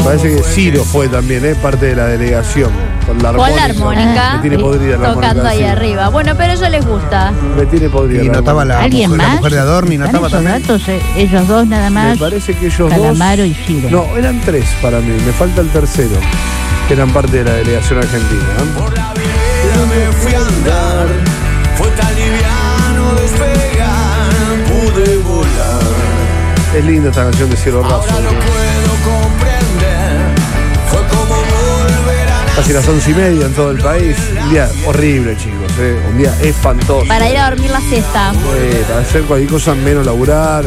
parece que Ciro fue también, parte de la delegación. Con la armónica. Me tiene podrida la armónica. Tocando ahí arriba. Bueno, pero a ellos les gusta. Me tiene podrida. Y notaba la mujer de Adorni, notaba también. Datos, ellos dos nada más. Me parece que ellos Calamaro dos. Y Ciro. No, eran 3 para mí. Me falta el tercero. Que eran parte de la delegación argentina. Por la vida me fui a andar. Fue tan liviano despegar. Pude volar. Es linda esta canción de Cielo Raso. Ahora lo puedo comprender. Fue como volver a nacer. Casi las 11:30 en todo el país. Un día horrible, chicos. Un día espantoso. Para ir a dormir la siesta. Para hacer cualquier cosa menos laburar.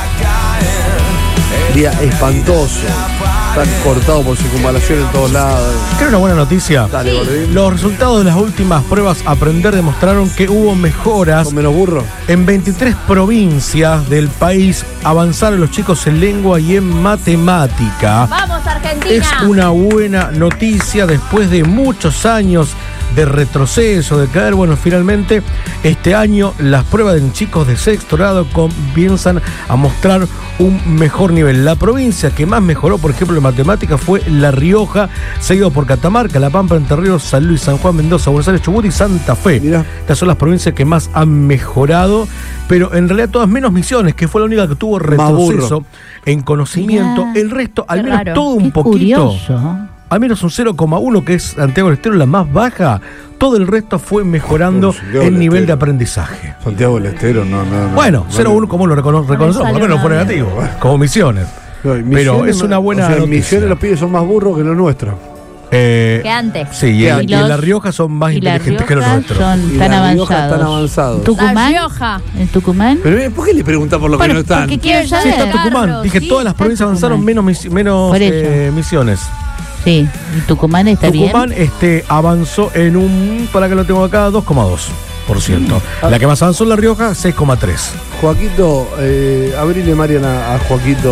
Día espantoso. Están cortados por circunvalación en todos lados. ¿Qué una buena noticia? Dale, Sí. Los resultados de las últimas pruebas Aprender demostraron que hubo mejoras. ¿Con menos burro? En 23 provincias del país avanzaron los chicos en lengua y en matemática. ¡Vamos, Argentina! Es una buena noticia después de muchos años de retroceso, de caer. Bueno, finalmente este año las pruebas de chicos de sexto grado comienzan a mostrar un mejor nivel. La provincia que más mejoró, por ejemplo, en matemáticas fue La Rioja, seguido por Catamarca, La Pampa, Entre Ríos, San Luis, San Juan, Mendoza, Buenos Aires, Chubut y Santa Fe. Mirá. Estas son las provincias que más han mejorado, pero en realidad todas menos Misiones, que fue la única que tuvo retroceso en conocimiento. Mirá. El resto, al Qué menos raro. todo un Qué poquito. curioso. Al menos un 0,1, que es Santiago del Estero, la más baja. Todo el resto fue mejorando Santiago el del nivel de Estero. aprendizaje. Santiago del Estero, no. Bueno, 0,1 como lo reconocemos, por lo menos fue negativo, como Misiones. No, en Pero Misiones es una no- buena o sea, en noticia. Misiones los pibes son más burros que los nuestros. Que antes. Sí, y en los- La Rioja son más Y La inteligentes que los Rioja nuestros. son Y tan La Rioja avanzados. están avanzados. ¿Tucumán? La Rioja. ¿En Tucumán? Pero ¿por qué le preguntan por lo que Bueno, no están? porque quiero Sí, Sí, saber. está Tucumán. Carlos, Dije, sí, todas las está provincias avanzaron Tucumán. menos Por eso. Misiones. Sí, ¿y Tucumán está Tucumán bien? avanzó en un, para que lo tengo acá, 2,2%. La que más avanzó en La Rioja, 6,3%. Joaquito, abrile Marian a Joaquito.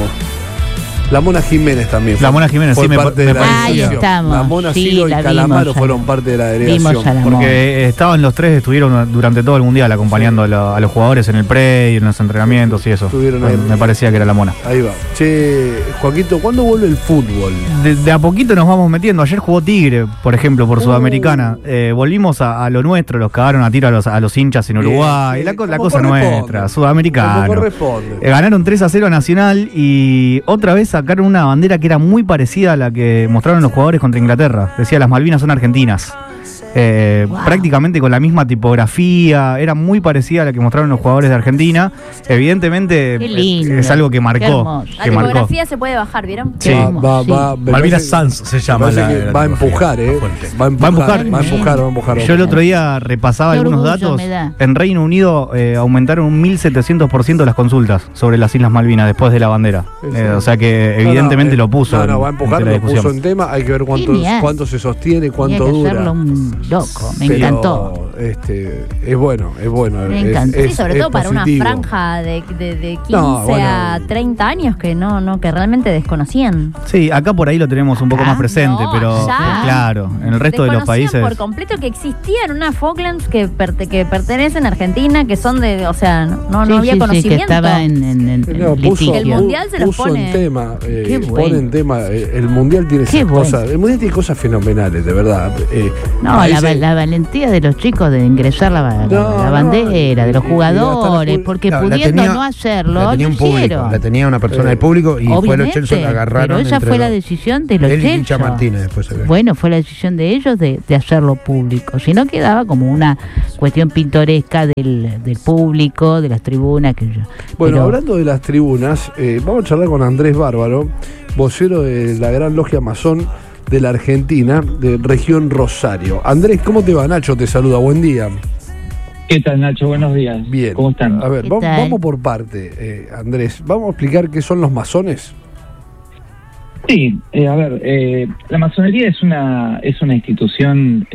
La Mona Jiménez también. La Mona Jiménez, fue sí, me parte de la pareció. Ahí delegación. estamos. La Mona, Sí, Ciro y la Calamaro vimos a fueron la- parte de la vimos delegación. a la Porque estaban los tres, estuvieron durante todo el mundial acompañando a los jugadores en el pre y en los entrenamientos y eso. Estuvieron ahí. Me parecía que era la Mona. Ahí va. Che, Joaquito, ¿cuándo vuelve el fútbol? De a poquito nos vamos metiendo. Ayer jugó Tigre, por ejemplo, por Sudamericana. Volvimos a lo nuestro, los cagaron a tiro a los hinchas en Uruguay. Bien, La como cosa corresponde. nuestra, Sudamericano. Como corresponde. Ganaron 3-0 a Nacional y otra vez sacaron una bandera que era muy parecida a la que mostraron los jugadores contra Inglaterra. Decía, las Malvinas son argentinas. Prácticamente con la misma tipografía, era muy parecida a la que mostraron los jugadores de Argentina. Evidentemente Qué lindo, es algo que qué marcó. hermoso. La Que marcó. tipografía se puede bajar, ¿vieron? Sí. Me Malvinas parece- Sanz se llama. me parece que va a empujar, la fuente. Va a empujar. Va a Yo el otro día repasaba Qué algunos orgullo datos. me da. En Reino Unido aumentaron un 1700% las consultas sobre las Islas Malvinas después de la bandera. O sea que evidentemente lo puso. No, va a empujar, en la lo puso discusión. en tema. Hay que ver Genial. cuánto se sostiene, cuánto Tenía que dura. hacerlo un loco, me Pero, encantó. Es bueno. Me encantó. Sí, sobre todo para positivo. una franja de 15 No, bueno. a 30 años que que realmente desconocían. Sí, acá por ahí lo tenemos un poco Acá, más presente, no, pero allá. claro, en el resto de los Desconocían países. por completo que existían unas Falklands que pertenecen a Argentina, que son de, o sea, no había que conocimiento. estaba en No, litigio. El mundial se los puso pone. en tema, Qué pone bueno. en tema, el mundial tiene Qué esas bueno. cosas, el mundial tiene cosas fenomenales, de verdad. No, Parece- la valentía de los chicos de ingresar la bandera, de los y jugadores, hasta porque la pudiendo tenía- no hacerlo, La tenía lo un público, hicieron. la tenía una persona del público y fue los Obviamente, Chelsea la agarraron. pero esa entre fue la los- decisión de los él y Licha Chelsea. Martínez después se ve. Bueno, fue la decisión de ellos de hacerlo público. Si no, quedaba como una cuestión pintoresca del público, de las tribunas. Bueno, Pero- hablando de las tribunas, vamos a charlar con Andrés Bárbaro, vocero de la Gran Logia Masón de la Argentina, de región Rosario. Andrés, ¿cómo te va? Nacho te saluda, buen día. ¿Qué tal, Nacho? Buenos días. Bien. ¿Cómo están? A ver, ¿Qué vamos, tal? vamos por parte, Andrés. Vamos a explicar qué son los masones. Sí, la masonería es una institución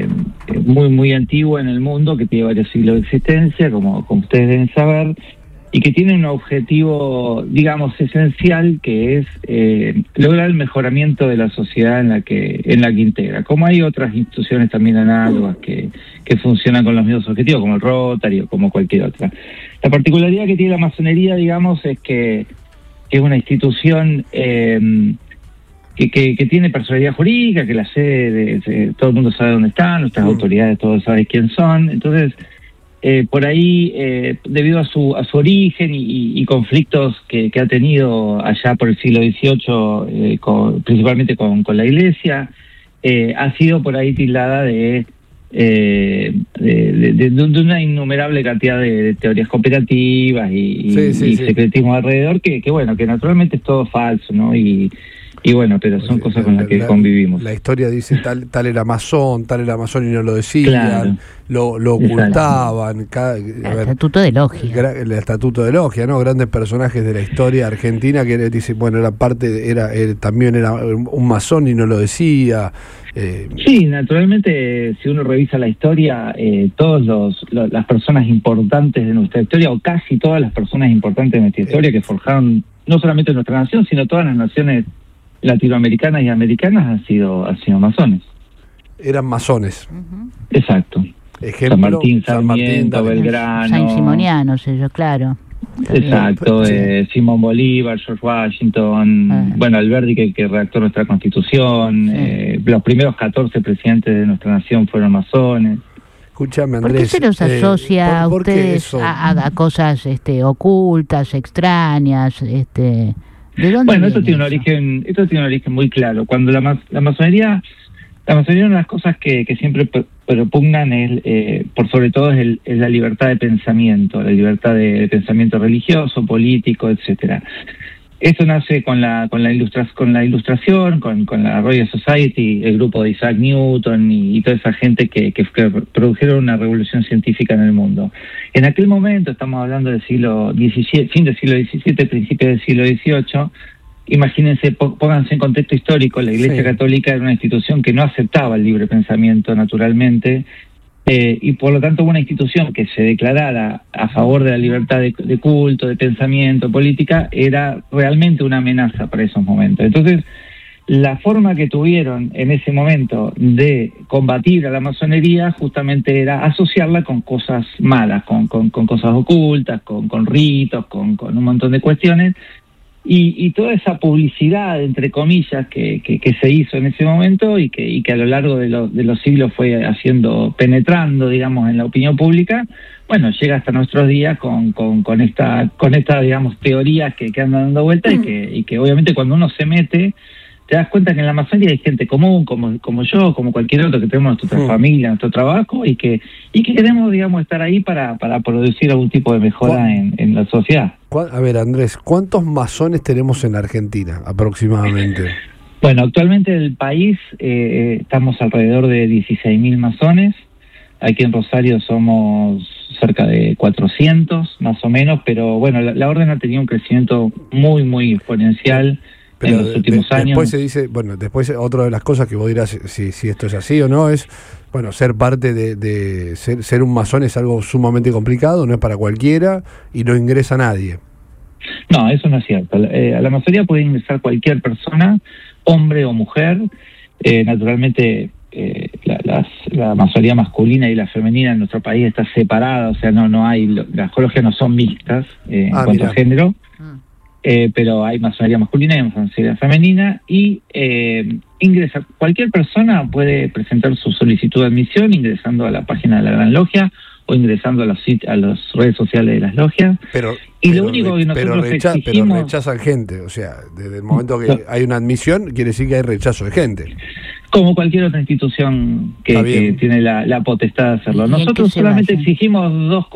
muy antigua en el mundo, que tiene varios siglos de existencia, como ustedes deben saber, y que tiene un objetivo, digamos, esencial, que es lograr el mejoramiento de la sociedad en la que integra. Como hay otras instituciones también análogas que funcionan con los mismos objetivos, como el Rotary o como cualquier otra. La particularidad que tiene la masonería, digamos, es que es una institución que tiene personalidad jurídica, que la sede, todo el mundo sabe dónde están, nuestras autoridades, todos saben quién son. Entonces, por ahí, debido a su origen y conflictos que ha tenido allá por el siglo XVIII, principalmente con la Iglesia, ha sido por ahí tildada de una innumerable cantidad de teorías cooperativas y secretismo alrededor, que bueno, que naturalmente es todo falso, ¿no? Y bueno, pero son cosas con las que convivimos. La historia dice tal era masón y no lo decían, claro, lo ocultaban. El estatuto de logia. El estatuto de logia, ¿no? Grandes personajes de la historia argentina que dicen, bueno, también era un masón y no lo decía. Sí, naturalmente, si uno revisa la historia, todas las personas importantes de nuestra historia, o casi todas las personas importantes de nuestra historia, que forjaron no solamente nuestra nación, sino todas las naciones latinoamericanas y americanas, han sido masones. Eran masones. Exacto. Ejemplo, San Martín, Belgrano. San Simonianos, ellos, claro. Exacto, Simón Bolívar, George Washington, bueno, Alberti que redactó nuestra Constitución, los primeros 14 presidentes de nuestra nación fueron masones. Escúchame, Andrés. ¿Por qué se los asocia a ustedes a cosas ocultas, extrañas? ¿De dónde bueno, esto tiene eso? un origen muy claro. Cuando la masonería, una de las cosas que siempre propugnan es, por sobre todo, es la libertad de pensamiento, la libertad de pensamiento religioso, político, etcétera. Eso nace con la ilustración, con la Royal Society, el grupo de Isaac Newton y toda esa gente que produjeron una revolución científica en el mundo. En aquel momento, estamos hablando del siglo XVII, fin del siglo XVII, principio del siglo XVIII, imagínense, pónganse en contexto histórico, la Iglesia Católica era una institución que no aceptaba el libre pensamiento naturalmente, y por lo tanto una institución que se declarara a favor de la libertad de culto, de pensamiento, política, era realmente una amenaza para esos momentos. Entonces, la forma que tuvieron en ese momento de combatir a la masonería justamente era asociarla con cosas malas, con cosas ocultas, con ritos, con un montón de cuestiones. Y toda esa publicidad, entre comillas, que se hizo en ese momento y que a lo largo de los siglos fue penetrando, digamos, en la opinión pública, bueno, llega hasta nuestros días con esta, digamos, teorías que andan dando vueltas y que obviamente cuando uno se mete, te das cuenta que en la masonería hay gente común, como yo, como cualquier otro, que tenemos nuestra familia, nuestro trabajo, y que queremos, digamos, estar ahí para producir algún tipo de mejora en la sociedad. A ver, Andrés, ¿cuántos masones tenemos en Argentina, aproximadamente? Bueno, actualmente en el país estamos alrededor de 16.000 masones. Aquí en Rosario somos cerca de 400, más o menos, pero bueno, la orden ha tenido un crecimiento muy, muy exponencial. Pero en los últimos años. Después se dice, después otra de las cosas que vos dirás si esto es así o no es, bueno, ser parte de ser un masón es algo sumamente complicado, no es para cualquiera y no ingresa nadie. No, eso no es cierto. A la masonería puede ingresar cualquier persona, hombre o mujer. Naturalmente, la masonería masculina y la femenina en nuestro país está separada, o sea, no hay, las logias no son mixtas en cuanto a género. Pero hay masonería masculina y masonería femenina y ingresa. Cualquier persona puede presentar su solicitud de admisión ingresando a la página de la Gran Logia o ingresando a las redes sociales de las logias. Pero lo único que nosotros exigimos... Pero rechazan gente, o sea, desde el momento que hay una admisión quiere decir que hay rechazo de gente. Como cualquier otra institución que tiene la potestad de hacerlo. Nosotros solamente exigimos dos cosas.